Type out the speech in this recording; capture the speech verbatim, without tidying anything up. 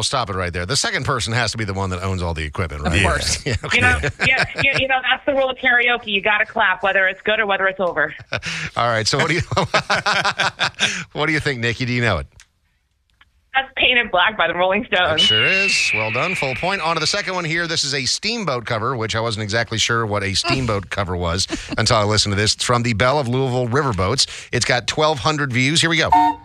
stop it right there. The second person has to be the one that owns all the equipment, right? Of course. Yeah, okay. You know, yeah, you, you know, that's the rule of karaoke. You got to clap, whether it's good or whether it's over. All right. So what do you what do you think, Nikki? Do you know it? That's Painted Black by the Rolling It Stones. sure is. Well done. Full point. On to the second one here. This is a Steamboat cover, which I wasn't exactly sure what a Steamboat cover was until I listened to this. It's from the Belle of Louisville Riverboats. It's got twelve hundred views. Here we go.